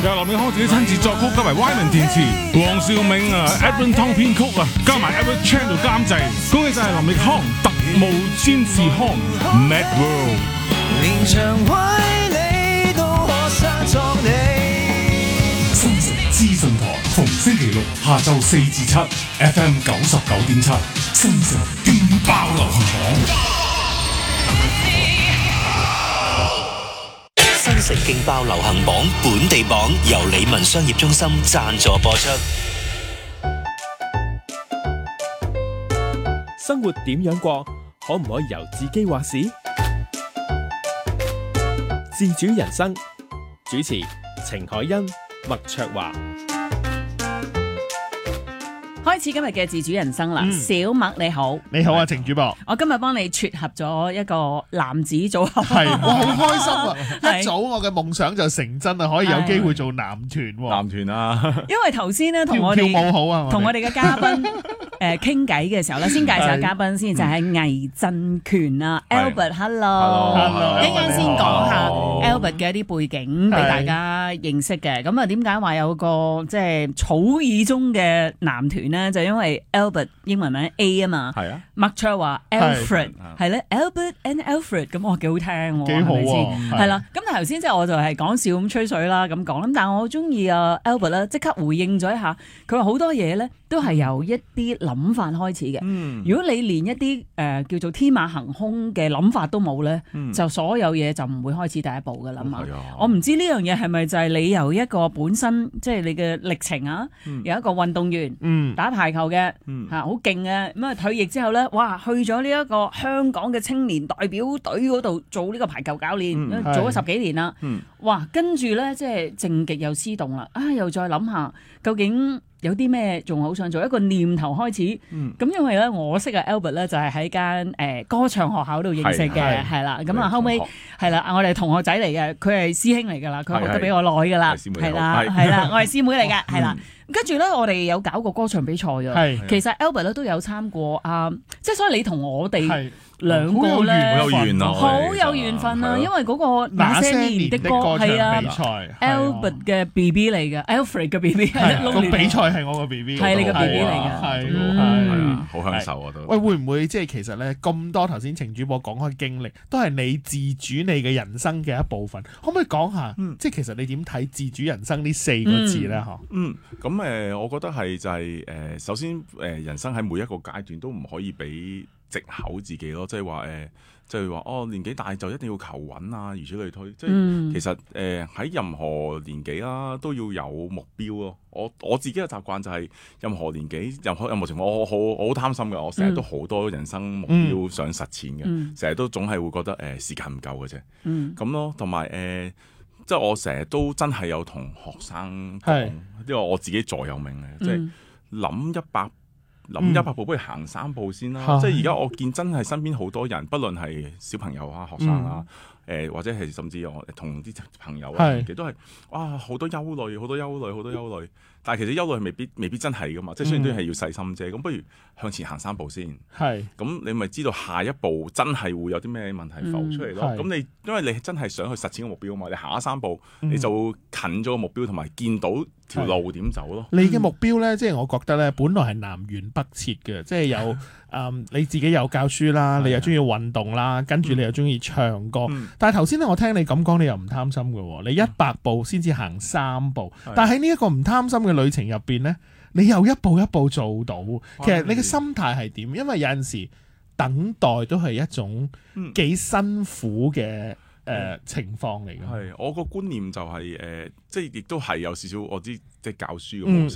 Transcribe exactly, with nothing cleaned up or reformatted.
由林永康自己親自作曲，加埋 Wyman 填詞，黃兆銘啊 Edwin Tong 編曲啊，加埋 Edward Chan 做監製，恭喜晒林永康特務詹士康 Mad World。 連場為你都可相作你。 新城資訊台逢星期六下晝四至七 ，F M 九十九點七，新城勁爆流行榜。 新城勁爆流行榜本地榜由理文商業中心贊助播出。 生活點樣過，可唔可以由自己話事？自主人生，主持程海欣、麥卓華。 開始今日嘅自主人生啦，嗯、小麥你好， 你好啊，程主播， 我今日幫你撮合咗一個男子組合， 係哇，好開心啊！一早我嘅夢想就成真啦，可以有機會做男團， 男團啊！ 因為頭先咧同我哋跳舞好啊， 同我哋嘅嘉賓誒傾偈嘅時候咧，先介紹下嘉賓先，就係魏振權啊 ，Albert，Hello，一陣間先講下 Albert 嘅一啲背景俾大家認識嘅。咁啊，點解話有個即係草擬中嘅男團咧？就因為 Albert 英文名 A 啊嘛，係啊，麥卓華 Alfred 係咧 Albert and Alfred， 咁我幾好聽喎， 幾好喎， 係啦。咁頭先即係我就係講笑咁吹水啦，咁講啦。但係我好中意啊 Albert 咧，即刻回應咗一下，佢話好多嘢咧都係由一啲諗法開始嘅。嗯、如果你連一啲誒、呃、叫做天馬行空嘅諗法都冇咧，嗯、就所有嘢就唔會開始第一步噶啦嘛。嗯、我唔知呢樣嘢係咪就係你由一個本身即係、就是、你嘅歷程啊，嗯、有一個運動員、嗯、打排球嘅嚇好勁嘅，咁啊退役之後咧，哇去咗呢一個香港嘅青年代表隊嗰度做呢個排球教練，嗯、做咗十幾年啦。嗯、哇，跟住咧即係靜極又思動啦，啊又再諗下究竟有啲咩仲好想做，一個念頭開始。咁、嗯、因為咧我識嘅 Albert 咧就係喺間誒歌唱學校度認識嘅，係啦。咁啊後尾係啦，我哋同學仔嚟嘅，佢係師兄嚟㗎啦，佢學得比我耐㗎啦，係啦係啦，我係師妹嚟嘅，係啦。跟住咧，我哋有搞過歌唱比賽嘅。係，其實 Albert 咧都有參過啊，即係所以你同我哋兩個咧， 好有緣啊， 好有緣分啊！因為嗰個那些年的歌係啊，Albert 嘅 B B 嚟嘅 ，Alfred 嘅 B B， 個比賽係我個 B B， 係你個 B B 嚟嘅， 係係啊， 好享受啊都。 喂，會唔會即係其實咧咁多頭先程主播講開經歷，都係你自主你嘅人生嘅一部分？可唔可以講下？即係其實你點睇自主人生呢四個字咧？嗬， 嗯，咁誒，我覺得係就係誒，首先誒，人生喺每一個階段都唔可以俾藉口自己咯，即係話誒，即係話哦年紀大就一定要求穩啊，如此類推。即係、嗯、其實誒喺、呃、任何年紀啦，都要有目標咯。我我自己嘅習慣就係任何年紀、任何任何情況，我好我好貪心嘅，我成日都好多人生目標想實踐嘅，成日、嗯、都總係會覺得誒、呃、時間唔夠嘅啫。咁、嗯、咯，同埋誒，即係我成日都真係有同學生講，因為我自己座右銘嘅，即係諗一百。諗一百步，不如行三步先啦。嗯、即係而家我見真係身邊好多人，不論係小朋友啊、學生啊，誒、嗯呃、或者係甚至我同啲朋友啊，其實都係哇好多憂慮，好多憂慮，好多憂慮。但係其實憂慮係未必未必真係噶嘛，即係雖然都係要細心啫。咁、嗯、不如向前行三步先。係是。咁你咪知道下一步真係會有啲咩問題浮出嚟咯。咁、嗯、你因為你真係想去實踐個目標啊嘛，你行咗三步，嗯、你就會近咗個目標，同埋見到條路點走咯。 你嘅目標咧，即係我覺得咧，本來係南轅北轍嘅，即係有誒、嗯、你自己有教書啦，你又中意運動啦，跟住你又中意唱歌。嗯、但係頭先咧，我聽你咁講，你又唔貪心嘅喎，你一百步先至行三步。嗯、但係喺呢一個唔貪心嘅旅程入邊咧，你又一步一步做到。其實你嘅心態係點？因為有陣時等待都係一種幾辛苦嘅誒、呃、情況嚟嘅。 係我個觀念就係、是、誒、呃，即係亦都係有少少我知即係教書嘅模式。